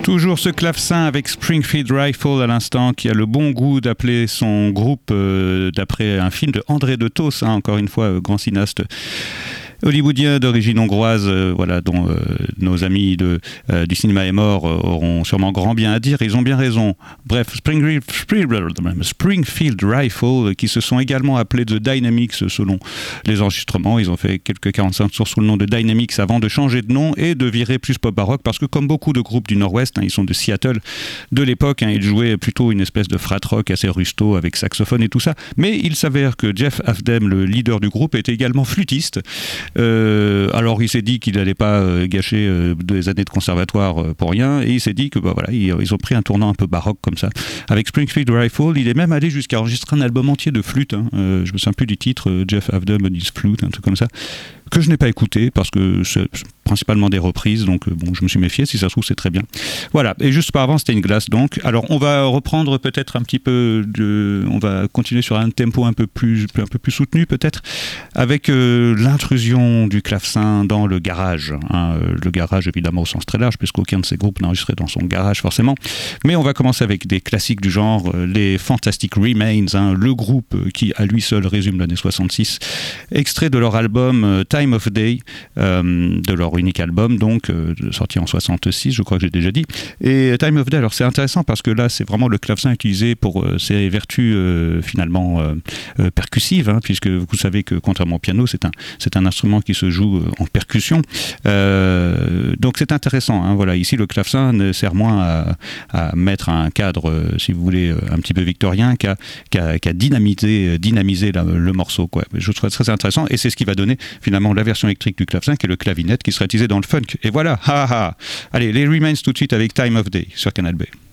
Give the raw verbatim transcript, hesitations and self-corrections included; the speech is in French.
Toujours ce clavecin avec Springfield Rifle à l'instant, qui a le bon goût d'appeler son groupe euh, d'après un film de André de Tos, hein, encore une fois, euh, grand cinéaste hollywoodien d'origine hongroise, euh, voilà, dont euh, nos amis de, euh, du cinéma est mort euh, auront sûrement grand bien à dire. Ils ont bien raison. Bref, Springfield, Springfield Rifle, euh, qui se sont également appelés The Dynamics selon les enregistrements. Ils ont fait quelques quarante-cinq tours sous le nom de Dynamics avant de changer de nom et de virer plus pop baroque, parce que comme beaucoup de groupes du Nord-Ouest, hein, ils sont de Seattle de l'époque, hein, ils jouaient plutôt une espèce de frat rock assez rusto avec saxophone et tout ça. Mais il s'avère que Jeff Afdem, le leader du groupe, était également flûtiste. Euh, alors il s'est dit qu'il n'allait pas euh, gâcher euh, des années de conservatoire euh, pour rien, et il s'est dit que bah, voilà, ils, ils ont pris un tournant un peu baroque comme ça. Avec Springfield Rifle, il est même allé jusqu'à enregistrer un album entier de flûte. Hein. Euh, je me souviens plus du titre, euh, Jeff Afdem and his flute, un truc comme ça, que je n'ai pas écouté parce que c'est principalement des reprises, donc bon, je me suis méfié. Si ça se trouve, c'est très bien. Voilà. Et juste par avant, c'était une glace. Donc, alors, on va reprendre peut-être un petit peu de, on va continuer sur un tempo un peu plus, un peu plus soutenu peut-être, avec euh, l'intrusion du clavecin dans le garage. Hein. Le garage, évidemment, au sens très large, puisqu'aucun de ces groupes n'a enregistré dans son garage forcément. Mais on va commencer avec des classiques du genre, euh, les Fantastic Remains, hein, le groupe qui à lui seul résume l'année soixante-six, extrait de leur album euh, Time of Day, euh, de leur unique album, donc euh, sorti en soixante-six, je crois que j'ai déjà dit. Et Time of Day, alors c'est intéressant parce que là c'est vraiment le clavecin utilisé pour euh, ses vertus euh, finalement euh, euh, percussives, hein, puisque vous savez que contrairement au piano, c'est un, c'est un instrument qui se joue euh, en percussion. Euh, donc c'est intéressant, hein, voilà. Ici le clavecin ne sert moins à, à mettre un cadre, euh, si vous voulez, euh, un petit peu victorien, qu'à, qu'à, qu'à dynamiter, dynamiser la, le morceau, quoi. Je trouve ça très intéressant, et c'est ce qui va donner finalement la version électrique du clavecin, qui est le clavinet, qui sera utilisé dans le funk. Et voilà, ha ha. Allez, les Remains tout de suite avec Time of Day sur Canal B.